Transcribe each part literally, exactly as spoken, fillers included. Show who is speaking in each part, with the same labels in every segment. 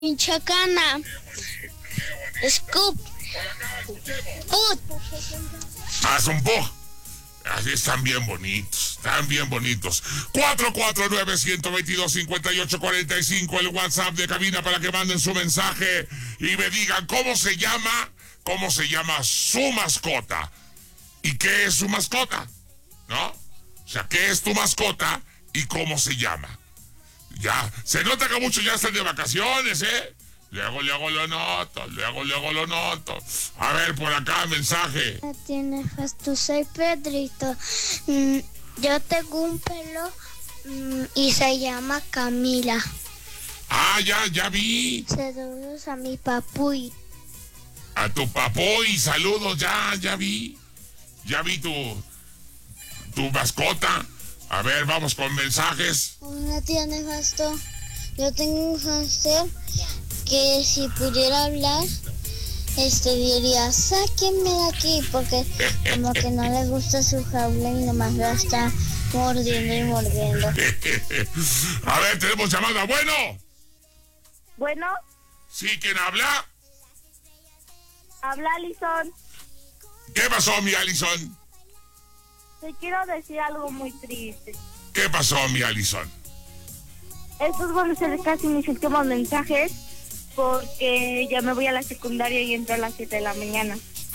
Speaker 1: Chacana, Scoop, Put.
Speaker 2: Ah, son Pug. Así están bien bonitos, están bien bonitos. cuatro cuatro nueve, uno dos dos, cinco ocho cuatro cinco, el WhatsApp de cabina para que manden su mensaje y me digan cómo se llama, cómo se llama su mascota y qué es su mascota, ¿no? O sea, qué es tu mascota y cómo se llama. Ya, se nota que muchos ya están de vacaciones, ¿eh? Luego, luego lo noto, luego, luego lo noto. A ver, por acá, mensaje.
Speaker 1: Tiene fasto, soy Pedrito. Mm, yo tengo un pelo mm, y se llama Camila.
Speaker 2: Ah, ya, ya vi.
Speaker 1: Saludos a mi papuy.
Speaker 2: A tu papuy, saludos, ya, ya vi. Ya vi tu, tu mascota. A ver, vamos con mensajes.
Speaker 1: Una tía nefasto. Yo tengo un hámster que si pudiera hablar, este diría, sáquenme de aquí, porque como que no le gusta su jaula y nomás lo está mordiendo y mordiendo.
Speaker 2: A ver, tenemos llamada. Bueno.
Speaker 3: Bueno.
Speaker 2: Sí, ¿quién habla?
Speaker 3: Habla Alison.
Speaker 2: ¿Qué pasó, mi Alison?
Speaker 3: Te quiero decir algo muy triste.
Speaker 2: ¿Qué pasó, mi Alison?
Speaker 3: Estos van a ser casi mis últimos mensajes porque ya me voy a la secundaria y entro a las siete de la mañana.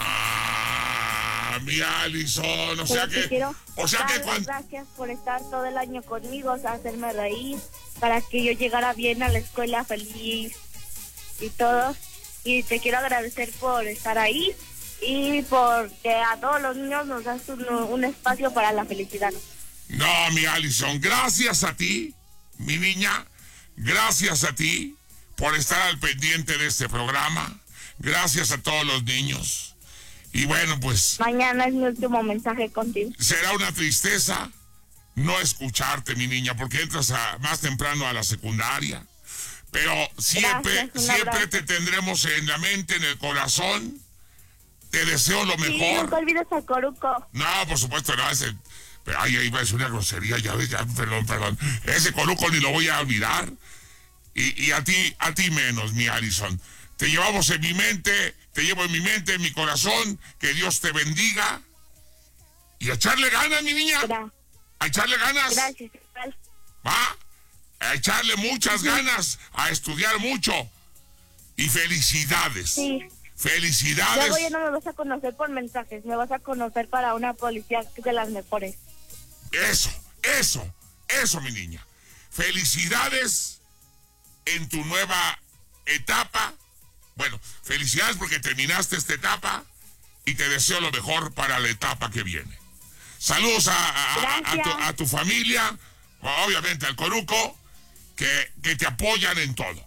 Speaker 2: Ah, mi Alison, o sea
Speaker 3: Pero
Speaker 2: que...
Speaker 3: quiero
Speaker 2: O sea que cuando...
Speaker 3: Gracias por estar todo el año conmigo, o sea, hacerme reír, para que yo llegara bien a la escuela feliz y todo. Y te quiero agradecer por estar ahí y porque a todos los niños nos das un, un espacio para la felicidad.
Speaker 2: No, mi Alison, gracias a ti, mi niña, gracias a ti por estar al pendiente de este programa, gracias a todos los niños. Y bueno, pues...
Speaker 3: Mañana es mi último mensaje contigo.
Speaker 2: Será una tristeza no escucharte, mi niña, porque entras a, más temprano a la secundaria, pero siempre,
Speaker 3: Gracias,
Speaker 2: siempre te tendremos en la mente, en el corazón. Te deseo lo mejor.
Speaker 3: Sí, no te olvides al Coruco.
Speaker 2: No, por supuesto, no, ese... Pero ahí iba a decir una grosería, ya ves, ya, perdón, perdón. Ese Coruco ni lo voy a olvidar. Y, y a ti, a ti menos, mi Alison. Te llevamos en mi mente, te llevo en mi mente, en mi corazón. Que Dios te bendiga. Y a echarle ganas, mi niña.
Speaker 3: Gra
Speaker 2: A echarle ganas.
Speaker 3: Gracias.
Speaker 2: Va. A echarle muchas ganas, a estudiar mucho. Y felicidades.
Speaker 3: Sí.
Speaker 2: Felicidades.
Speaker 3: Luego ya no me vas a conocer por mensajes, me vas a conocer para una policía de las mejores.
Speaker 2: Eso, eso, eso, mi niña. Felicidades en tu nueva etapa. Bueno, felicidades porque terminaste esta etapa y te deseo lo mejor para la etapa que viene. Saludos a, a, a, tu, a tu familia, obviamente al Coruco, que, que te apoyan en todo.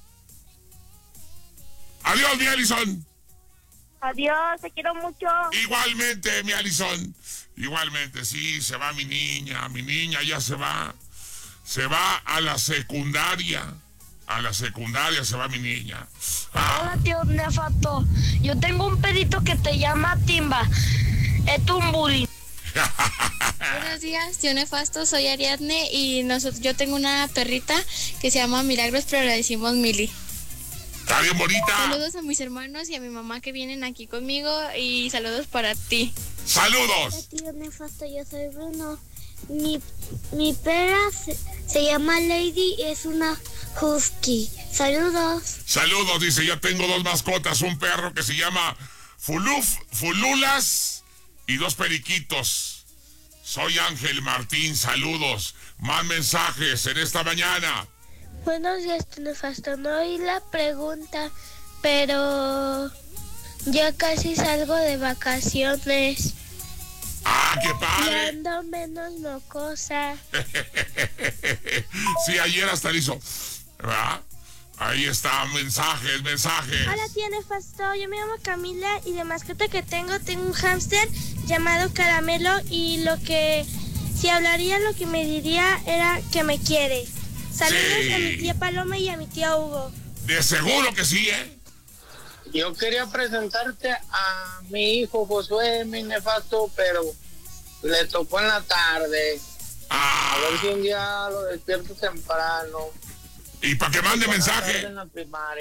Speaker 2: Adiós, mi Alison.
Speaker 3: Adiós, te quiero mucho.
Speaker 2: Igualmente, mi Alison. Igualmente, sí, se va mi niña. Mi niña ya se va. Se va a la secundaria. A la secundaria se va mi niña. Ah.
Speaker 4: Hola, tío nefasto. Yo tengo un perrito que te llama Timba. Es un bully.
Speaker 5: Buenos días, tío nefasto. Soy Ariadne y nosotros, yo tengo una perrita que se llama Milagros, pero le decimos Mili.
Speaker 2: Está bien bonita.
Speaker 5: Saludos a mis hermanos y a mi mamá que vienen aquí conmigo y saludos para ti.
Speaker 2: ¡Saludos!
Speaker 1: Hola, tío nefasto, yo soy Bruno. Mi, mi perra se, se llama Lady y es una husky. Saludos.
Speaker 2: Saludos, dice, yo tengo dos mascotas, un perro que se llama Fuluf, Fululas y dos periquitos. Soy Ángel Martín, saludos. Más mensajes en esta mañana.
Speaker 1: Buenos días, tío nefasto. No oí la pregunta, pero ya casi salgo de vacaciones.
Speaker 2: ¡Ah, qué
Speaker 1: Y
Speaker 2: padre!
Speaker 1: ando menos mocosa.
Speaker 2: Sí, ayer hasta le hizo, ¿verdad? Ahí está, mensajes, mensajes.
Speaker 6: Hola, tía nefasto, yo me llamo Camila y de mascota que tengo, tengo un hámster llamado Caramelo y lo que, si hablaría, lo que me diría era que me quiere. Saludos
Speaker 2: Sí.
Speaker 6: a mi tía Paloma y a mi tía Hugo.
Speaker 2: De seguro que sí, ¿eh?
Speaker 7: Yo quería presentarte a mi hijo Josué, mi nefasto, pero le tocó en la tarde.
Speaker 2: Ah.
Speaker 7: A ver si un día lo despierto temprano.
Speaker 2: Y para que mande mensaje.
Speaker 7: En la primaria.